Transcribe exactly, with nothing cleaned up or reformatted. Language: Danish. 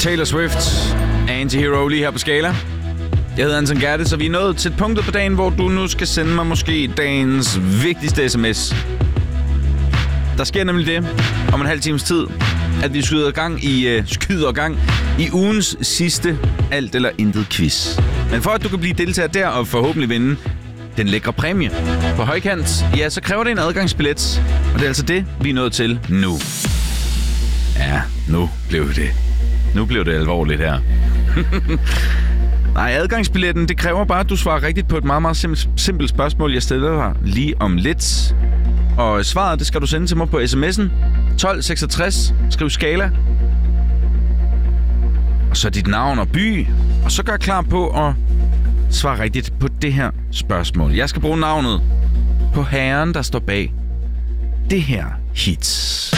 Taylor Swift, Anti-Hero lige her på Skala. Jeg hedder Anton Gertes, så vi er nået til punktet på dagen, hvor du nu skal sende mig måske dagens vigtigste sms. Der sker nemlig det om en halv times tid, at vi skyder gang i, uh, skyder gang i ugens sidste alt eller intet quiz. Men for at du kan blive deltager der og forhåbentlig vinde den lækre præmie på højkant, ja, så kræver det en adgangsbillet. Og det er altså det, vi er nået til nu. Ja, nu blev det. Nu blev det alvorligt her. Nej, adgangsbilletten, det kræver bare, at du svarer rigtigt på et meget, meget simpelt, simpelt spørgsmål, jeg stiller dig lige om lidt. Og svaret, det skal du sende til mig på sms'en. tolv seksogtres, skriv Skala. Og så dit navn og by. Og så gør klar på at svare rigtigt på det her spørgsmål. Jeg skal bruge navnet på herren, der står bag det her hits.